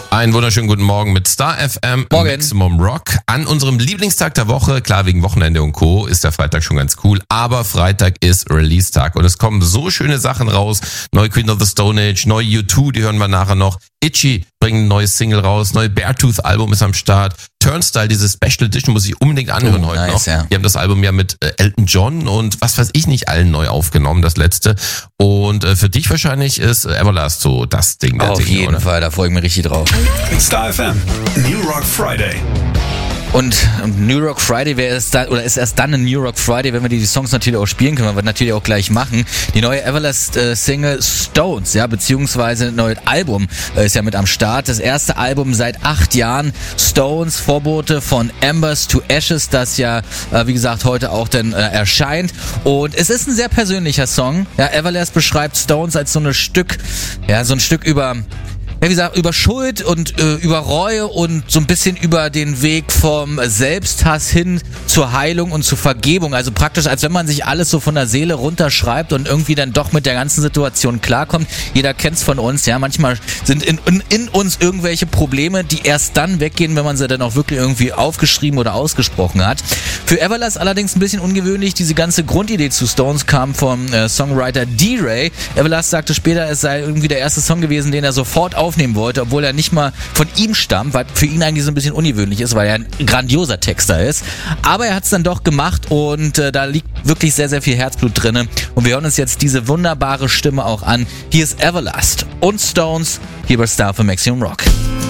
Einen wunderschönen guten Morgen mit Star FM, Morgen. Maximum Rock. An unserem Lieblingstag der Woche, klar wegen Wochenende und Co., ist der Freitag schon ganz cool, aber Freitag ist Release-Tag und es kommen so schöne Sachen raus. Neue Queen of the Stone Age, neue U2, die hören wir nachher noch. Itchy bringen ein neues Single raus, neue Beartooth-Album ist am Start. Turnstile, diese Special Edition, muss ich unbedingt anhören heute nice, noch. ja. Die haben das Album ja mit Elton John und was weiß ich nicht allen neu aufgenommen, das letzte. Und für dich wahrscheinlich ist Everlast so das Ding der Auf Dinge, jeden oder? Fall, da freue ich mich richtig drauf. Star FM, New Rock Friday. Und New Rock Friday ist erst dann ein New Rock Friday, wenn wir die Songs natürlich auch spielen können, was wir natürlich auch gleich machen. Die neue Everlast-Single Stones, ja, beziehungsweise ein neues Album ist ja mit am Start. Das erste Album seit 8 Jahren, Stones, Vorbote von Embers to Ashes, das ja, wie gesagt, heute auch dann erscheint. Und es ist ein sehr persönlicher Song. Ja, Everlast beschreibt Stones als so ein Stück über... Ja, wie gesagt, über Schuld und über Reue und so ein bisschen über den Weg vom Selbsthass hin zur Heilung und zur Vergebung. Also praktisch, als wenn man sich alles so von der Seele runterschreibt und irgendwie dann doch mit der ganzen Situation klarkommt. Jeder kennt's von uns, ja. Manchmal sind in uns irgendwelche Probleme, die erst dann weggehen, wenn man sie dann auch wirklich irgendwie aufgeschrieben oder ausgesprochen hat. Für Everlast allerdings ein bisschen ungewöhnlich. Diese ganze Grundidee zu Stones kam vom Songwriter D-Ray. Everlast sagte später, es sei irgendwie der erste Song gewesen, den er sofort aufnehmen wollte, obwohl er nicht mal von ihm stammt, weil für ihn eigentlich so ein bisschen ungewöhnlich ist, weil er ein grandioser Texter ist. Aber er hat es dann doch gemacht und da liegt wirklich sehr, sehr viel Herzblut drinne. Und wir hören uns jetzt diese wunderbare Stimme auch an. Hier ist Everlast und Stones, hier bei Star für Maximum Rock.